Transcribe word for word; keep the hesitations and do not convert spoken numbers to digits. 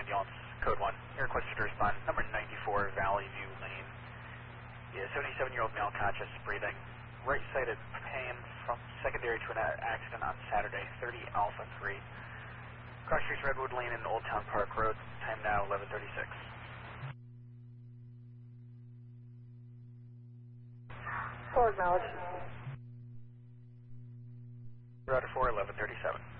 ambulance, code one. You're requested to respond. Number ninety-four, Valley View Lane. Yeah, seventy-seven-year-old male, conscious, breathing. Right-sided pain from secondary to an accident on Saturday, thirty Alpha three. Cross Streets, Redwood Lane and Old Town Park Road. Time now eleven thirty-six. Full acknowledged. Router four, eleven thirty-seven.